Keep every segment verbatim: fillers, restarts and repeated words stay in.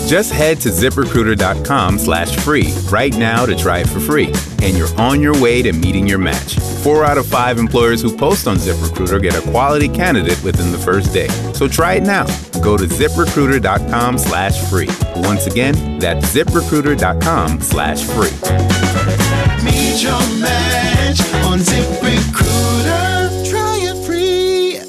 Just head to ZipRecruiter.com slash free right now to try it for free. And you're on your way to meeting your match. Four out of five employers who post on ZipRecruiter get a quality candidate within the first day. So try it now. Go to ZipRecruiter.com slash free. Once again, that's ZipRecruiter.com slash free. Meet your match on ZipRecruiter. Try it free.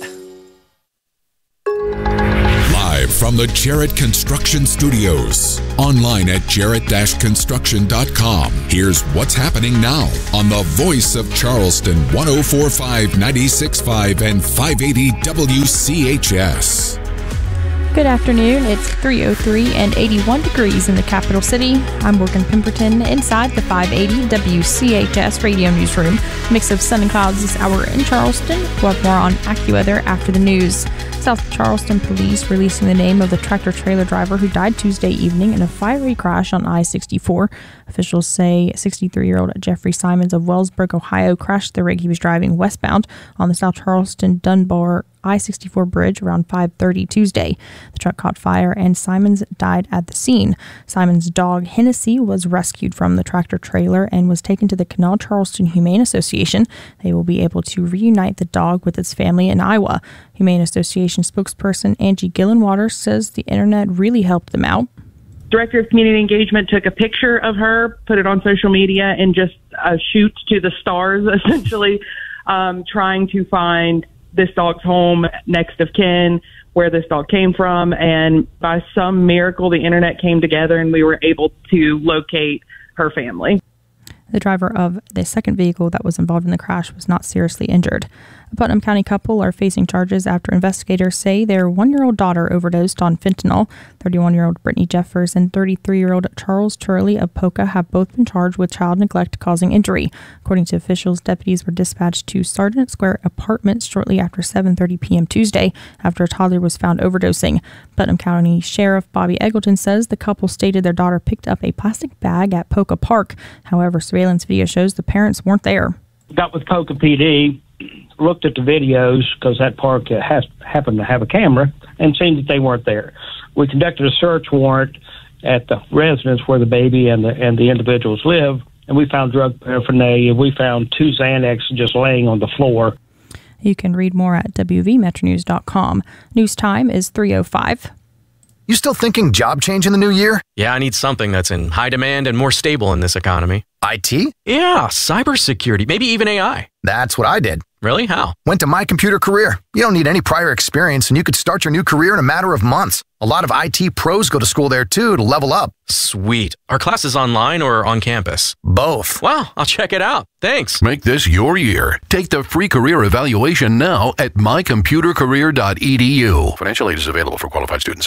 Live from the Jarrett Construction Studios. Online at jarrett dash construction dot com. Here's what's happening now on the voice of Charleston, one oh four point five, ninety-six point five, and five eighty W C H S. Good afternoon. It's three oh three and eighty-one degrees in the capital city. I'm Morgan Pemberton inside the five eighty W C H S radio newsroom. Mix of sun and clouds this hour in Charleston. We'll have more on AccuWeather after the news. South Charleston police releasing the name of the tractor-trailer driver who died Tuesday evening in a fiery crash on I sixty-four. Officials say sixty-three-year-old Jeffrey Simons of Wellsburg, Ohio, crashed the rig he was driving westbound on the South Charleston-Dunbar I sixty-four bridge around five thirty Tuesday. The truck caught fire and Simons died at the scene. Simons' dog Hennessy was rescued from the tractor-trailer and was taken to the Canal Charleston Humane Association. They will be able to reunite the dog with its family in Iowa. Humane Association spokesperson Angie Gillenwater says the internet really helped them out. Director of Community Engagement took a picture of her, put it on social media, and just uh, shoot to the stars, essentially, um, trying to find this dog's home, next of kin, where this dog came from. And by some miracle, the internet came together and we were able to locate her family. The driver of the second vehicle that was involved in the crash was not seriously injured. A Putnam County couple are facing charges after investigators say their one-year-old daughter overdosed on fentanyl. thirty-one-year-old Brittany Jeffers and thirty-three-year-old Charles Turley of Poca have both been charged with child neglect causing injury. According to officials, deputies were dispatched to Sargent Square Apartments shortly after seven thirty p.m. Tuesday after a toddler was found overdosing. Putnam County Sheriff Bobby Eggleton says the couple stated their daughter picked up a plastic bag at Poca Park. However, surveillance video shows the parents weren't there. Got with Poca P D, looked at the videos because that park uh, has happened to have a camera and seen that they weren't there. We conducted a search warrant at the residence where the baby and the and the individuals live, and we found drug paraphernalia. We found two Xanax just laying on the floor. You can read more at W V metro news dot com. News time is three oh five. You still thinking job change in the new year? Yeah, I need something that's in high demand and more stable in this economy. I T? Yeah, cybersecurity, maybe even A I. That's what I did. Really? How? Went to My Computer Career. You don't need any prior experience, and you could start your new career in a matter of months. A lot of I T pros go to school there, too, to level up. Sweet. Are classes online or on campus? Both. Wow, I'll check it out. Thanks. Make this your year. Take the free career evaluation now at my computer career dot e d u. Financial aid is available for qualified students.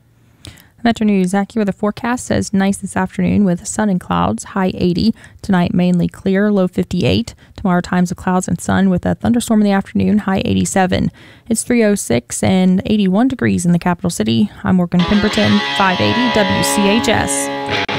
Metro News AccuWeather forecast says nice this afternoon with sun and clouds, high eighty. Tonight mainly clear, low fifty-eight. Tomorrow times of clouds and sun with a thunderstorm in the afternoon, high eighty-seven. It's three oh six and eighty-one degrees in the capital city. I'm Morgan Pemberton, five eighty W C H S.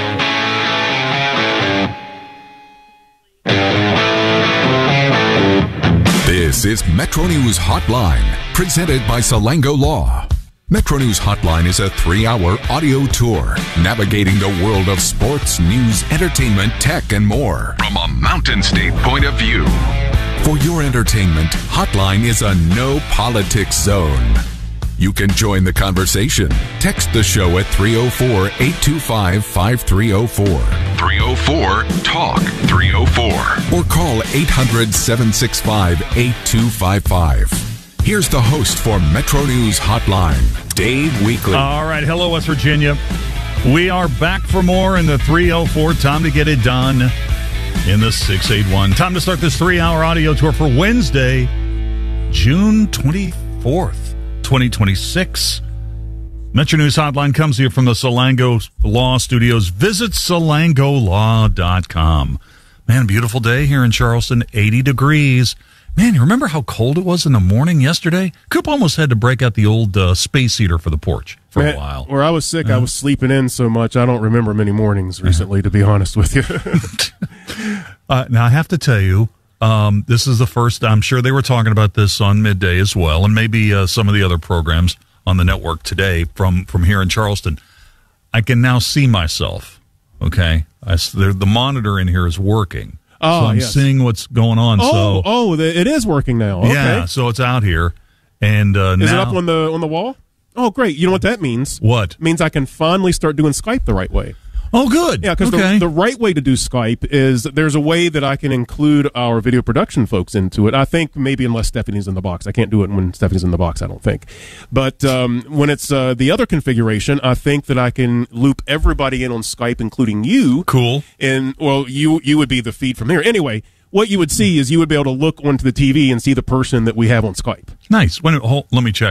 This is Metro News Hotline, presented by Salango Law. Metro News Hotline is a three-hour audio tour navigating the world of sports, news, entertainment, tech, and more from a Mountain State point of view. For your entertainment, Hotline is a no-politics zone. You can join the conversation. Text the show at three oh four, eight two five, five three oh four. three oh four talk three oh four. Or call eight hundred, seven six five, eight two five five. Here's the host for Metro News Hotline, Dave Weekley. All right. Hello, West Virginia. We are back for more in the three oh four. Time to get it done in the six eighty-one. Time to start this three-hour audio tour for Wednesday, June twenty-fourth, twenty twenty-six. Metro News Hotline comes to you from the Salango Law Studios. Visit salango law dot com. Man, beautiful day here in Charleston, eighty degrees. Man, you remember how cold it was in the morning yesterday? Coop almost had to break out the old uh, space heater for the porch for Man, a while. Where I was sick, uh, I was sleeping in so much, I don't remember many mornings recently, uh, to be honest with you. uh, now, I have to tell you, um, this is the first, I'm sure they were talking about this on Midday as well, and maybe uh, some of the other programs on the network today from, from here in Charleston. I can now see myself. Okay, I, the, the monitor in here is working. Oh, so I'm yes. seeing what's going on. Oh, so oh, the, it is working now. Okay. yeah, so it's out here, and uh, is now, it up on the on the wall? Oh, great! You know what that means? What? It means I can finally start doing Skype the right way. Oh, good. Yeah, because okay. the, the right way to do Skype is there's a way that I can include our video production folks into it. I think maybe unless Stephanie's in the box. I can't do it when Stephanie's in the box, I don't think. But um, when it's uh, the other configuration, I think that I can loop everybody in on Skype, including you. Cool. And, well, you you would be the feed from here. Anyway, what you would see is you would be able to look onto the T V and see the person that we have on Skype. Nice. When, hold, let me check.